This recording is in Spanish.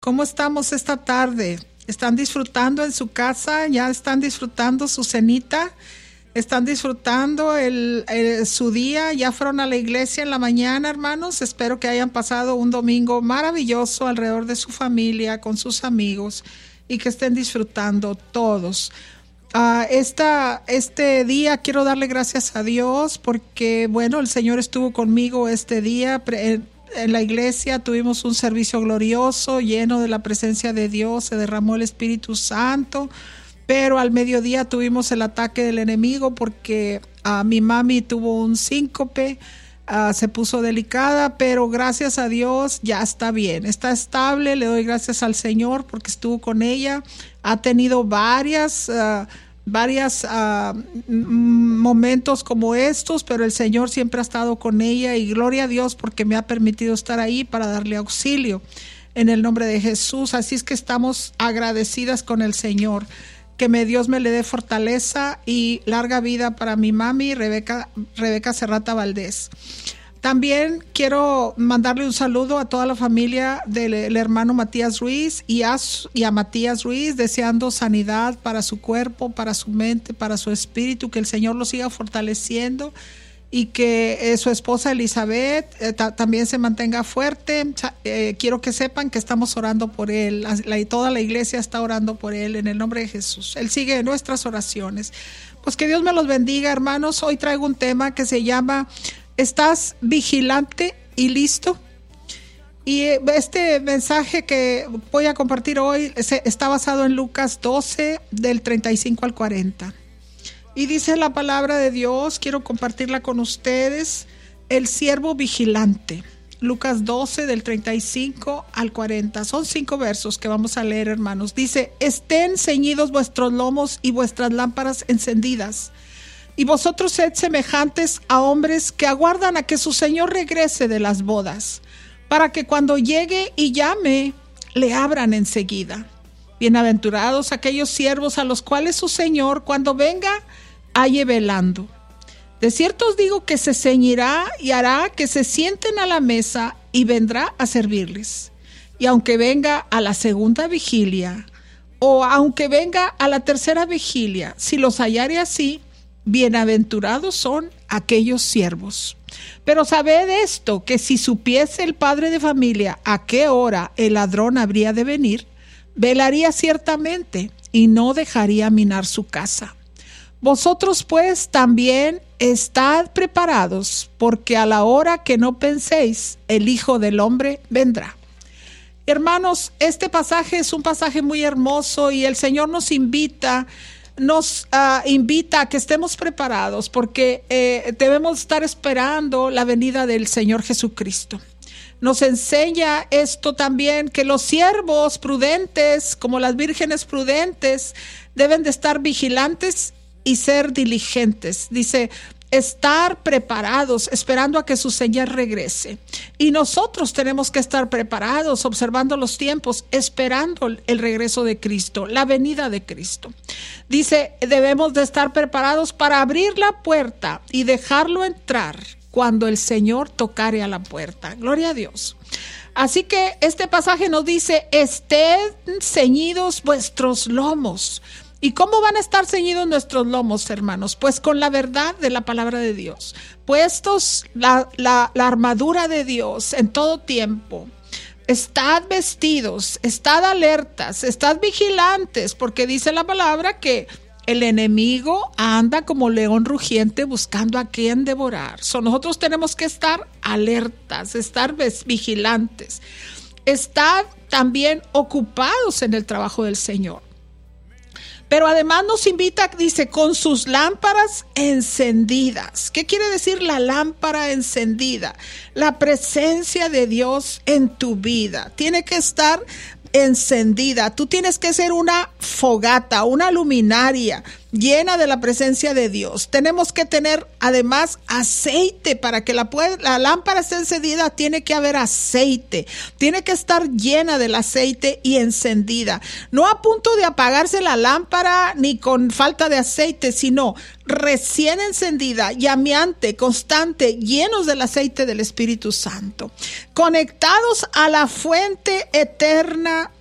¿Cómo estamos esta tarde? ¿Están disfrutando en su casa? ¿Ya están disfrutando su cenita? ¿Están disfrutando su día? ¿Ya fueron a la iglesia en la mañana, hermanos? Espero que hayan pasado un domingo maravilloso alrededor de su familia, con sus amigos, y que estén disfrutando todos. Este día quiero darle gracias a Dios porque, bueno, el Señor estuvo conmigo este día. En la iglesia tuvimos un servicio glorioso, lleno de la presencia de Dios, se derramó el Espíritu Santo, pero al mediodía tuvimos el ataque del enemigo porque mi mami tuvo un síncope, se puso delicada, pero gracias a Dios ya está bien, está estable. Le doy gracias al Señor porque estuvo con ella. Ha tenido varios momentos como estos, pero el Señor siempre ha estado con ella, y gloria a Dios porque me ha permitido estar ahí para darle auxilio en el nombre de Jesús. Así es que estamos agradecidas con el Señor. Que Dios me le dé fortaleza y larga vida para mi mami, Rebeca Serrata Valdés. También quiero mandarle un saludo a toda la familia del hermano Matías Ruiz y a Matías Ruiz, deseando sanidad para su cuerpo, para su mente, para su espíritu, que el Señor lo siga fortaleciendo y que su esposa Elizabeth también se mantenga fuerte. Quiero que sepan que estamos orando por él, toda la iglesia está orando por él en el nombre de Jesús. Él sigue en nuestras oraciones. Pues que Dios me los bendiga, hermanos. Hoy traigo un tema que se llama ¿estás vigilante y listo? Y este mensaje que voy a compartir hoy está basado en Lucas 12, del 35 al 40. Y dice la palabra de Dios, quiero compartirla con ustedes, el siervo vigilante. Lucas 12, del 35 al 40. Son 5 versos que vamos a leer, hermanos. Dice: estén ceñidos vuestros lomos y vuestras lámparas encendidas. Y vosotros sed semejantes a hombres que aguardan a que su señor regrese de las bodas, para que cuando llegue y llame, le abran enseguida. Bienaventurados aquellos siervos a los cuales su señor, cuando venga, halle velando. De cierto os digo que se ceñirá y hará que se sienten a la mesa y vendrá a servirles. Y aunque venga a la segunda vigilia, o aunque venga a la tercera vigilia, si los hallare así, bienaventurados son aquellos siervos. Pero sabed esto, que si supiese el padre de familia a qué hora el ladrón habría de venir, velaría ciertamente y no dejaría minar su casa. Vosotros pues también estad preparados, porque a la hora que no penséis, el Hijo del Hombre vendrá. Hermanos, este pasaje es un pasaje muy hermoso y el Señor nos invita a que estemos preparados, porque debemos estar esperando la venida del Señor Jesucristo. Nos enseña esto también, que los siervos prudentes, como las vírgenes prudentes, deben de estar vigilantes y ser diligentes. Dice, estar preparados, esperando a que su Señor regrese. Y nosotros tenemos que estar preparados, observando los tiempos, esperando el regreso de Cristo, la venida de Cristo. Dice, debemos de estar preparados para abrir la puerta y dejarlo entrar cuando el Señor tocare a la puerta. Gloria a Dios. Así que este pasaje nos dice, estén ceñidos vuestros lomos. ¿Y cómo van a estar ceñidos nuestros lomos, hermanos? Pues con la verdad de la palabra de Dios. Puestos la armadura de Dios en todo tiempo. Estad vestidos, estad alertas, estad vigilantes, porque dice la palabra que el enemigo anda como león rugiente buscando a quien devorar. Nosotros tenemos que estar alertas, estar vigilantes. Estad también ocupados en el trabajo del Señor. Pero además nos invita, dice, con sus lámparas encendidas. ¿Qué quiere decir la lámpara encendida? La presencia de Dios en tu vida tiene que estar encendida. Tú tienes que ser una fogata, una luminaria llena de la presencia de Dios. Tenemos que tener además aceite para que la lámpara esté encendida. Tiene que haber aceite, tiene que estar llena del aceite y encendida, no a punto de apagarse la lámpara ni con falta de aceite, sino recién encendida, llameante, constante, llenos del aceite del Espíritu Santo, conectados a la fuente eterna